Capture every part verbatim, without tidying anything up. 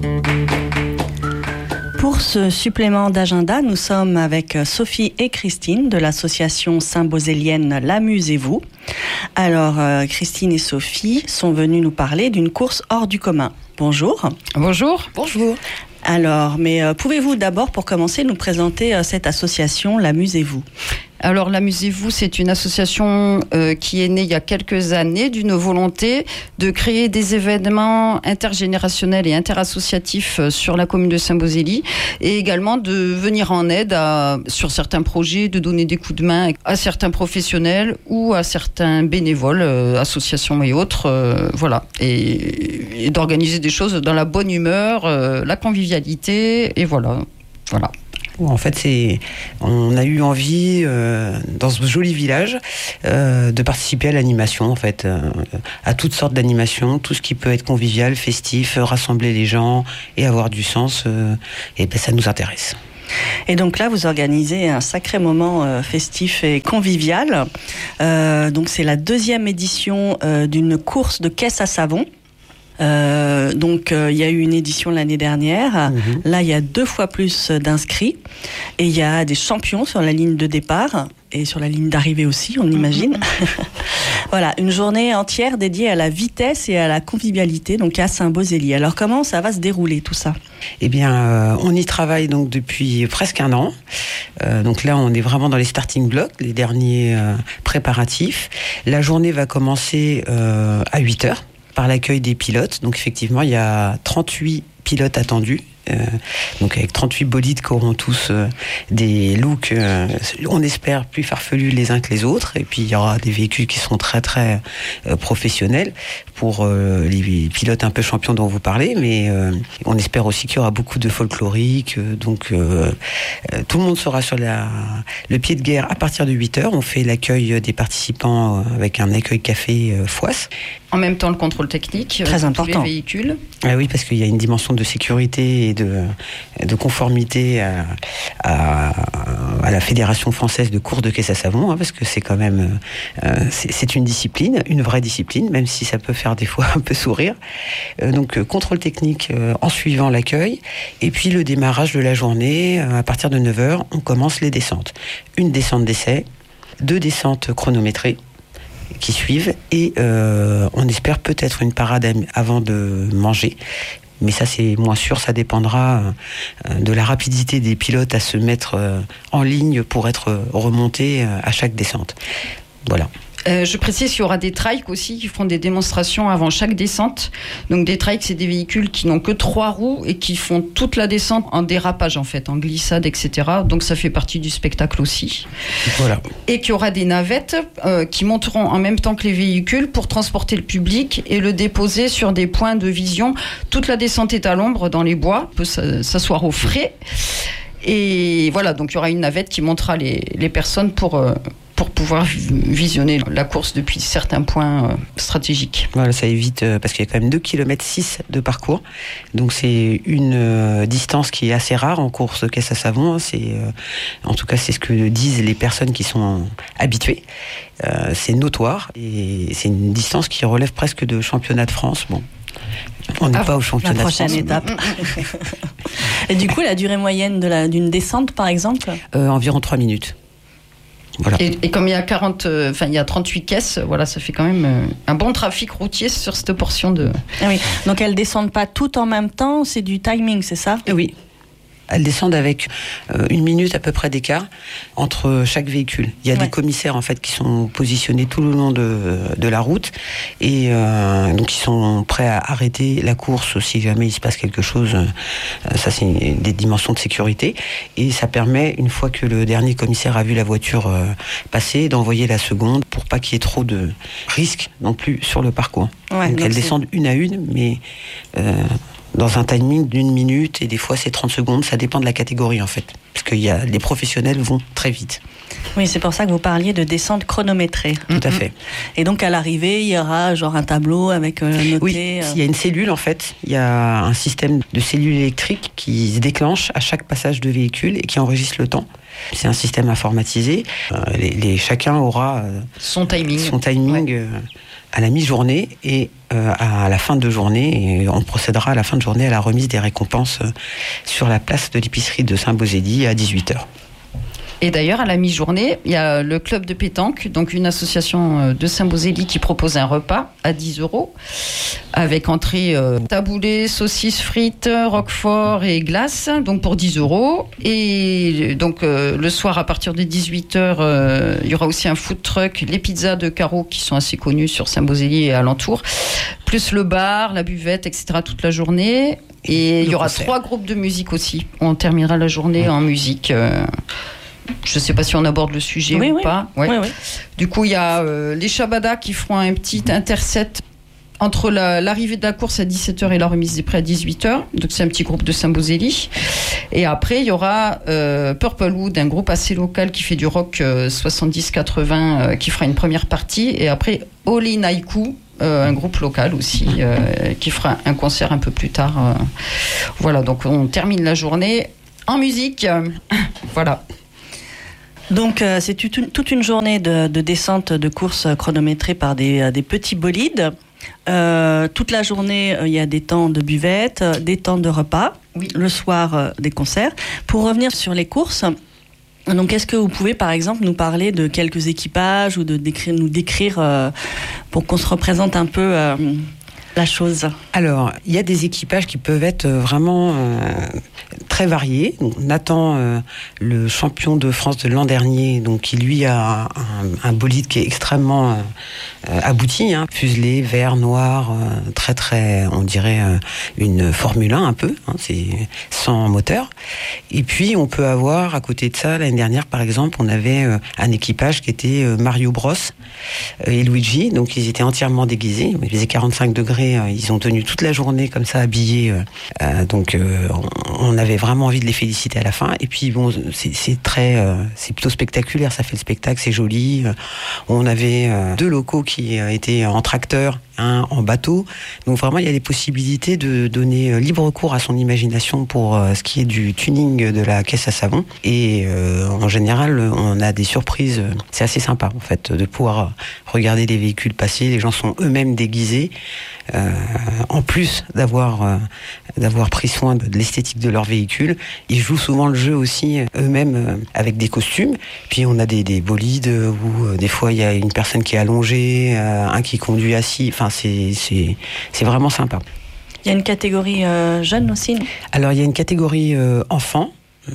Pour ce supplément d'agenda, nous sommes avec Sophie et Christine de l'association saint-bosélienne L'Amusez-vous. Alors, euh, Christine et Sophie sont venues nous parler d'une course hors du commun. Bonjour. Bonjour. Bonjour. Alors, mais euh, pouvez-vous d'abord, pour commencer, nous présenter euh, cette association L'Amusez-vous ? Alors, L'Amusez-vous, c'est une association euh, qui est née il y a quelques années d'une volonté de créer des événements intergénérationnels et interassociatifs euh, sur la commune de Saint-Bosély et également de venir en aide à, sur certains projets, de donner des coups de main à certains professionnels ou à certains bénévoles, euh, associations et autres, euh, voilà, et, et d'organiser des choses dans la bonne humeur, euh, la convivialité, et voilà, voilà. En fait, c'est, on a eu envie, euh, dans ce joli village, euh, de participer à l'animation, en fait, euh, à toutes sortes d'animations, tout ce qui peut être convivial, festif, rassembler les gens et avoir du sens, euh, et ben, ça nous intéresse. Et donc là, vous organisez un sacré moment euh, festif et convivial. Euh, donc c'est la deuxième édition euh, d'une course de caisse à savon. Euh, donc il euh, y a eu une édition l'année dernière. Mmh. Là il y a deux fois plus d'inscrits et il y a des champions sur la ligne de départ et sur la ligne d'arrivée aussi, on imagine. Mmh. Voilà, une journée entière dédiée à la vitesse et à la convivialité, donc à Saint-Bosély. Alors comment ça va se dérouler tout ça ? Eh bien, euh, on y travaille donc depuis presque un an. Euh, donc là, on est vraiment dans les starting blocks, les derniers euh, préparatifs. La journée va commencer euh, à huit heures. Par l'accueil des pilotes. Donc effectivement, il y a trente-huit pilotes attendus. Euh, donc avec trente-huit bolides qui auront tous euh, des looks, euh, on espère, plus farfelus les uns que les autres. Et puis il y aura des véhicules qui seront très très euh, professionnels pour euh, les pilotes un peu champions dont vous parlez. Mais euh, on espère aussi qu'il y aura beaucoup de folklorique. Euh, donc euh, euh, tout le monde sera sur la, le pied de guerre à partir de huit heures. On fait l'accueil des participants euh, avec un accueil café euh, Fouasse. En même temps, le contrôle technique, très euh, important. Tous les véhicules. Ah oui, parce qu'il y a une dimension de sécurité et de, de conformité à, à, à la Fédération française de course de caisse à savon, hein, parce que c'est quand même euh, c'est, c'est une discipline, une vraie discipline, même si ça peut faire des fois un peu sourire. Euh, donc euh, contrôle technique euh, en suivant l'accueil, et puis le démarrage de la journée, euh, à partir de neuf heures, on commence les descentes. Une descente d'essai, deux descentes chronométrées qui suivent et euh, on espère peut-être une parade avant de manger, mais ça c'est moins sûr, ça dépendra euh, de la rapidité des pilotes à se mettre euh, en ligne pour être remontés euh, à chaque descente. Voilà. Euh, je précise qu'il y aura des trikes aussi qui feront des démonstrations avant chaque descente. Donc des trikes, c'est des véhicules qui n'ont que trois roues et qui font toute la descente en dérapage en fait, en glissade, et cetera. Donc ça fait partie du spectacle aussi. Voilà. Et qu'il y aura des navettes euh, qui monteront en même temps que les véhicules pour transporter le public et le déposer sur des points de vision. Toute la descente est à l'ombre dans les bois, on peut s'asseoir au frais. Et voilà, donc il y aura une navette qui montera les, les personnes pour... Euh, pour pouvoir visionner la course depuis certains points euh, stratégiques. Voilà, ça évite, euh, parce qu'il y a quand même deux virgule six kilomètres de parcours, donc c'est une euh, distance qui est assez rare en course caisse à savon, hein, c'est, euh, en tout cas c'est ce que disent les personnes qui sont habituées, euh, c'est notoire, et c'est une distance qui relève presque de championnat de France, bon. On n'est ah, pas au championnat de France. La prochaine étape. Et du coup, la durée moyenne de la, d'une descente, par exemple euh, Environ trois minutes. Voilà. Et, et comme il y a quarante, enfin euh, il y a trente-huit caisses, voilà, ça fait quand même euh, un bon trafic routier sur cette portion de. Ah oui. Donc elles descendent pas toutes en même temps, c'est du timing, c'est ça ? Oui. Elles descendent avec euh, une minute à peu près d'écart entre chaque véhicule. Il y a ouais. des commissaires en fait qui sont positionnés tout le long de, de la route et euh, donc ils sont prêts à arrêter la course si jamais il se passe quelque chose. Euh, ça c'est des dimensions de sécurité et ça permet une fois que le dernier commissaire a vu la voiture euh, passer d'envoyer la seconde pour pas qu'il y ait trop de risques non plus sur le parcours. Ouais, donc, donc elles c'est... descendent une à une, mais euh, dans un timing d'une minute et des fois c'est trente secondes, ça dépend de la catégorie en fait, parce que y a, les professionnels vont très vite. Oui, c'est pour ça que vous parliez de descente chronométrée. Tout à fait. Et donc à l'arrivée, il y aura genre un tableau avec euh, noté... Oui, il y a une cellule en fait, il y a un système de cellules électriques qui se déclenche à chaque passage de véhicule et qui enregistre le temps. C'est un système informatisé, euh, les, les, chacun aura euh, son timing, son timing ouais. euh, à la mi-journée et euh, à la fin de journée. Et on procédera à la fin de journée à la remise des récompenses euh, sur la place de l'épicerie de Saint-Beauzély à dix-huit heures. Et d'ailleurs, à la mi-journée, il y a le club de pétanque, donc une association de Saint-Beauzély qui propose un repas à dix euros, avec entrée euh, taboulé, saucisses, frites, roquefort et glace, donc pour dix euros. Et donc euh, le soir, à partir de dix-huit heures, euh, il y aura aussi un food truck, les pizzas de Caro qui sont assez connues sur Saint-Beauzély et alentour, plus le bar, la buvette, et cetera toute la journée. Et il y aura trois groupes de musique aussi. On terminera la journée en musique. Euh, Je ne sais pas si on aborde le sujet oui, ou oui. pas. Ouais. Oui, oui. Du coup, il y a euh, les Shabada qui feront un petit intercept entre la, l'arrivée de la course à dix-sept heures et la remise des prix à dix-huit heures. Donc, c'est un petit groupe de Saint-Beauzély. Et après, il y aura euh, Purple Wood, un groupe assez local qui fait du rock euh, soixante-dix quatre-vingts, euh, qui fera une première partie. Et après, Oli Naiku, euh, un groupe local aussi, euh, qui fera un concert un peu plus tard. Euh. Voilà, donc on termine la journée en musique. Voilà. Donc euh, c'est toute une, toute une journée de, de descente de course chronométrée par des, des petits bolides. Euh, toute la journée, il euh, y a des temps de buvette, euh, des temps de repas. Oui. Le soir, euh, des concerts. Pour revenir sur les courses, donc est-ce que vous pouvez par exemple nous parler de quelques équipages ou de décrire, nous décrire euh, pour qu'on se représente un peu euh, la chose? Alors, il y a des équipages qui peuvent être vraiment euh, très variés. Donc, Nathan, euh, le champion de France de l'an dernier, donc qui lui a un, un bolide qui est extrêmement euh, abouti, hein, fuselé, vert, noir, euh, très très, on dirait euh, une Formule un un peu, hein, c'est sans moteur. Et puis on peut avoir à côté de ça, l'année dernière par exemple, on avait euh, un équipage qui était euh, Mario Bros euh, et Luigi, donc ils étaient entièrement déguisés. Il faisait quarante-cinq degrés, euh, ils ont tenu toute la journée comme ça habillés, euh, euh, donc euh, on, on avait vraiment envie de les féliciter à la fin. Et puis bon, c'est, c'est très, euh, c'est plutôt spectaculaire, ça fait le spectacle, c'est joli. Euh, on avait euh, deux locaux qui euh, étaient en tracteur, un en bateau, donc vraiment il y a des possibilités de donner euh, libre cours à son imagination pour euh, ce qui est du tuning de la caisse à savon. Et euh, en général, on a des surprises, c'est assez sympa en fait de pouvoir regarder les véhicules passer, les gens sont eux-mêmes déguisés. Euh, en plus d'avoir euh, d'avoir pris soin de, de l'esthétique de leur véhicule, ils jouent souvent le jeu aussi euh, eux-mêmes euh, avec des costumes. Puis on a des, des bolides où euh, des fois il y a une personne qui est allongée, euh, un qui conduit assis. Enfin, c'est c'est c'est vraiment sympa. Il y a une catégorie euh, jeune aussi, non ? Alors il y a une catégorie euh, enfant.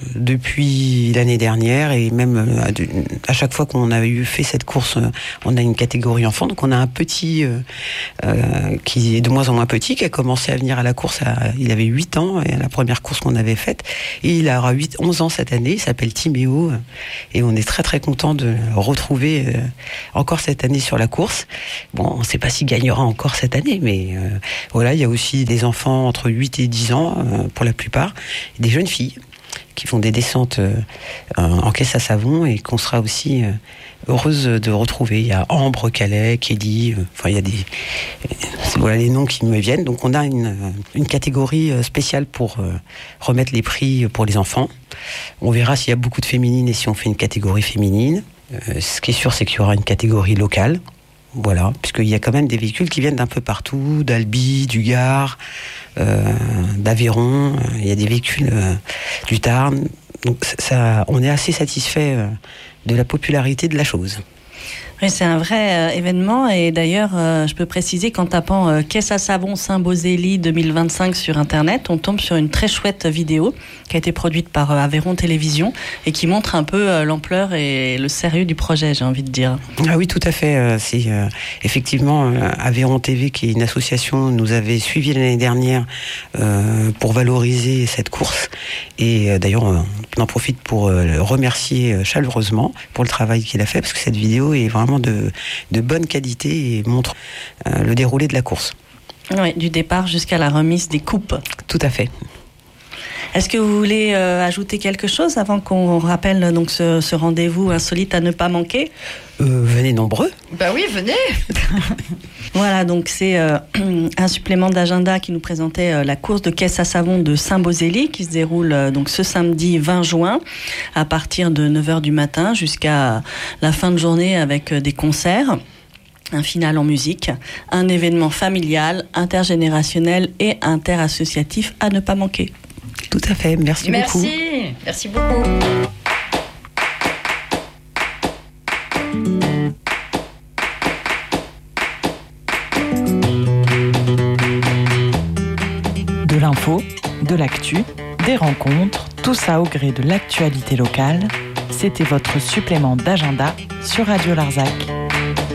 Depuis l'année dernière et même à chaque fois qu'on a eu fait cette course, on a une catégorie enfant. Donc on a un petit euh, euh, qui est de moins en moins petit, qui a commencé à venir à la course. À, il avait huit ans et à la première course qu'on avait faite. Et il aura huit, onze ans cette année. Il s'appelle Timéo et on est très très content de le retrouver euh, encore cette année sur la course. Bon, on ne sait pas s'il gagnera encore cette année, mais euh, voilà, il y a aussi des enfants entre huit et dix ans euh, pour la plupart, et des jeunes filles qui font des descentes euh, en caisse à savon et qu'on sera aussi euh, heureuse de retrouver. Il y a Ambre, Calais, Kelly, euh, enfin il y a des... Euh, voilà les noms qui me viennent. Donc on a une, une catégorie spéciale pour euh, remettre les prix pour les enfants. On verra s'il y a beaucoup de féminines et si on fait une catégorie féminine. Euh, ce qui est sûr, c'est qu'il y aura une catégorie locale. Voilà, puisqu'il y a quand même des véhicules qui viennent d'un peu partout, d'Albi, du Gard, euh, d'Aveyron. Il y a des véhicules euh, du Tarn. Donc ça, on est assez satisfait euh, de la popularité de la chose. Oui, c'est un vrai euh, événement et d'ailleurs, euh, je peux préciser qu'en tapant euh, Caisse à savon Saint-Beauzély deux mille vingt-cinq sur Internet, on tombe sur une très chouette vidéo qui a été produite par euh, Aveyron Télévision et qui montre un peu euh, l'ampleur et le sérieux du projet, j'ai envie de dire. Ah oui, tout à fait. Euh, c'est euh, effectivement euh, Aveyron T V, qui est une association, nous avait suivi l'année dernière euh, pour valoriser cette course. Et euh, d'ailleurs, on, on en profite pour euh, le remercier chaleureusement pour le travail qu'il a fait, parce que cette vidéo est vraiment de, de bonne qualité et montre euh, le déroulé de la course. Oui, du départ jusqu'à la remise des coupes. Tout à fait. Est-ce que vous voulez euh, ajouter quelque chose avant qu'on rappelle donc ce, ce rendez-vous insolite à ne pas manquer ? euh, Venez nombreux. Ben oui, venez. Voilà, donc c'est euh, un supplément d'agenda qui nous présentait euh, la course de caisse à savon de Saint-Beauzély qui se déroule euh, donc ce samedi vingt juin à partir de neuf heures du matin jusqu'à la fin de journée avec euh, des concerts. un final en musique, un événement familial, intergénérationnel et interassociatif à ne pas manquer. Tout à fait, merci, merci. beaucoup. Merci, merci beaucoup. De l'info, de l'actu, des rencontres, tout ça au gré de l'actualité locale. C'était votre supplément d'agenda sur Radio Larzac.